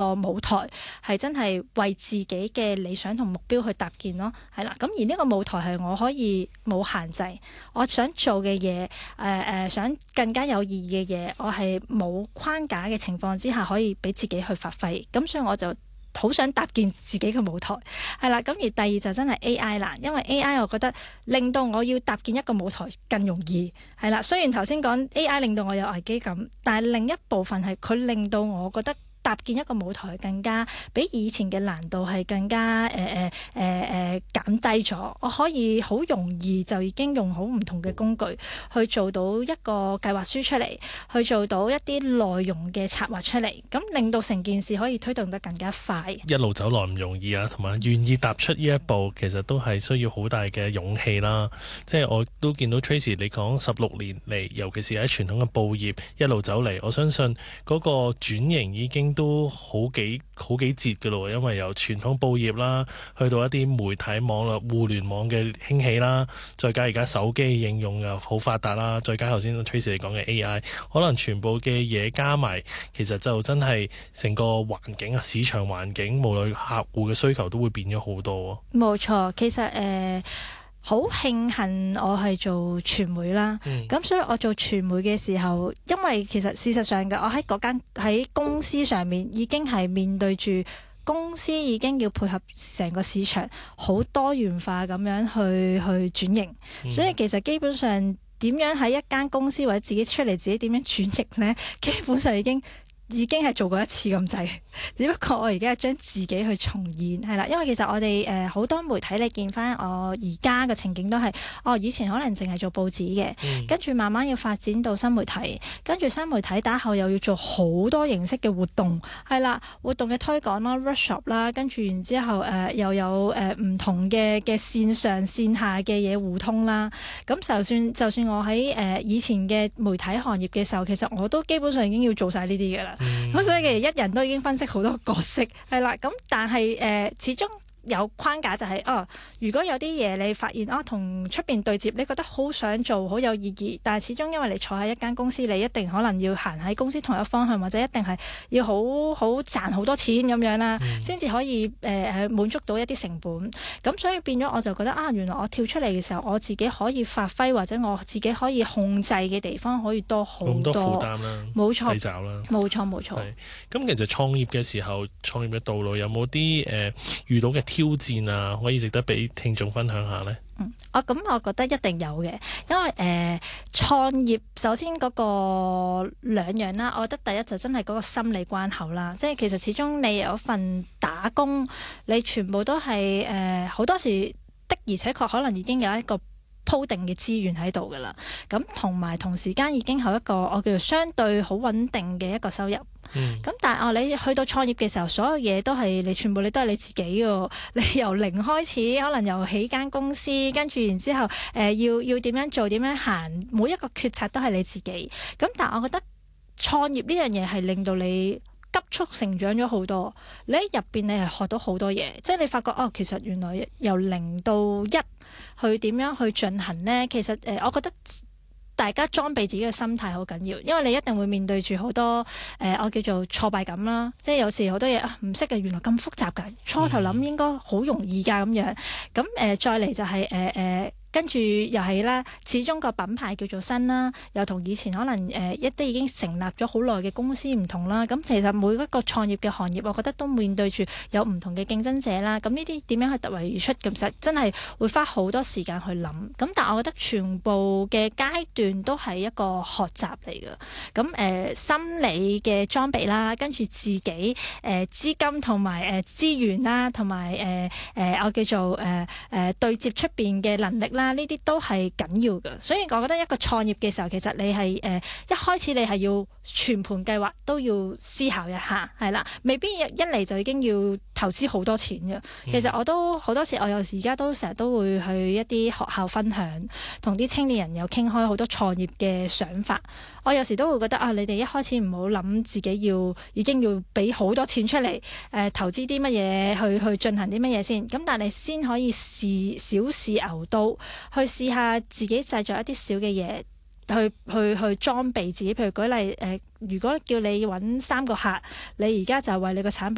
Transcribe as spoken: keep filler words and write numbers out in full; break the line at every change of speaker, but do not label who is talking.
個舞台係真係為自己嘅理想同目標去搭建咯，係啦。咁而呢個舞台係我可以冇限制，我想做嘅嘢，誒、呃、誒想更加有意義嘅嘢，我係冇框架嘅情況之下可以俾自己去發揮。咁所以我就好想搭建自己嘅舞台，係啦。咁而第二就真係 A I 啦，因為 A I 我覺得令到我要搭建一個舞台更容易，係啦。雖然頭先講 A I 令到我有危機感，但係另一部分係佢令到我覺得搭建一個舞台更加比以前嘅難度係更加誒誒誒誒減低咗。我可以好容易就已經用好唔同嘅工具去做到一個計劃書出嚟，去做到一啲內容嘅策劃出嚟，咁令到成件事可以推動得更加快。
一路走來唔容易啊，同埋願意踏出呢一步，其實都係需要好大嘅勇氣啦。即係我都見到 Tracy 你講十六年嚟，尤其是喺傳統嘅報業一路走嚟，我相信嗰個轉型已經都好幾好幾節㗎咯，因為由傳統報業啦，去到一啲媒體網絡互聯網嘅興起啦，再加而家手機應用又好發達啦，再加頭先 Tracy 你講嘅 A I， 可能全部嘅嘢加埋，其實就真係成個環境啊，市場環境無論客戶嘅需求都會變咗好多。
冇錯，其實誒。呃好慶幸我係做傳媒啦，咁、嗯、所以我做傳媒嘅時候，因為其實事實上嘅，我喺嗰間喺公司上面已經係面對住公司已經要配合成個市場好多元化咁樣去去轉型，嗯、所以其實基本上點樣喺一間公司或者自己出嚟自己點樣轉型呢？基本上已經。已經係做過一次咁滯，只不過我而家係將自己去重現，係啦。因為其實我哋誒好多媒體你見翻我而家嘅情景都係，哦以前可能淨係做報紙嘅，嗯、跟住慢慢要發展到新媒體，跟住新媒體打後又要做好多形式嘅活動，係啦，活動嘅推廣啦、workshop 啦，跟住然之後誒、呃、又有誒唔、呃、同嘅嘅線上線下嘅嘢互通啦。咁就算就算我喺誒、呃、以前嘅媒體行業嘅時候，其實我都基本上已經要做晒呢啲嘅啦。咁、嗯、所以其實一人都已經分析好多角色，係啦。咁但係誒、呃，始終有框架就係、是、哦，如果有啲嘢你發現哦，同出邊對接，你覺得好想做，好有意義，但係始終因為你坐喺一間公司，你一定可能要行喺公司同一方向，或者一定係要好好賺好多錢咁樣啦，先至、嗯、可以誒誒滿足到一啲成本。咁所以變咗我就覺得啊，原來我跳出嚟嘅時候，我自己可以發揮或者我自己可以控制嘅地方可以多好多。咁多負擔啦，冇錯，掣肘啦，冇錯冇錯。咁其實創業嘅時候，創業嘅道路有冇啲誒遇到嘅挑戰啊，可以值得俾聽眾分享下呢？嗯，我咁我覺得一定有嘅，因為誒、呃、創業首先嗰個兩樣啦，我覺得第一就真係嗰個心理關口啦，即係其實始終你有一份打工，你全部都係誒好多時的而且確可能已經有一個鋪定嘅資源喺度噶啦，咁同埋同時間已經有一個我叫做相對好穩定嘅一個收入。咁、嗯、但係哦，你去到創業嘅時候，所有嘢都係你全部你都係你自己嘅，你由零開始，可能由起間公司，跟住然之後誒、呃、要要點樣做，點樣行，每一個決策都係你自己。咁但係我覺得創業呢樣嘢係令到你急速成長咗好多，你喺入邊你係學到好多嘢，即係你發覺哦，其實原來由零到一去點樣去進行呢？其實誒、呃，我覺得大家裝備自己嘅心態好緊要，因為你一定會面對住好多誒、呃，我叫做挫敗感啦，即係有時好多嘢啊唔識嘅，原來咁複雜㗎，初頭諗應該好容易㗎咁樣，咁誒、呃、再嚟就係誒誒。呃呃跟住又係啦，始終個品牌叫做新啦，又同以前可能誒、呃、一啲已經成立咗好耐嘅公司唔同啦。咁其實每一個創業嘅行業，我覺得都面對住有唔同嘅競爭者啦。咁呢啲點樣去突圍而出，其實真係會花好多時間去諗。咁但係我覺得全部嘅階段都係一個學習嚟嘅。咁誒、呃、心理嘅裝備啦，跟住自己誒、呃、資金同埋誒資源啦，同埋誒誒我叫做誒誒、呃呃、對接出邊嘅能力啦。呢啲都係緊要嘅，所以我覺得一個創業嘅時候，其實你係誒、呃、一開始你係要全盤計劃，都要思考一下，係啦，未必一嚟就已經要投資好多錢嘅。其實我都好多時，我有時而家都成日都會去一啲學校分享，同啲青年人有傾開好多創業嘅想法。我有時都會覺得啊，你哋一開始唔好諗自己要已經要俾好多錢出嚟，誒、呃、投資啲乜嘢去去進行啲乜嘢先。咁但係你先可以試小試牛刀，去試下自己製作一啲小嘅嘢，去去去裝備自己。譬如舉例誒、呃，如果叫你揾三個客，你而家就為你個產品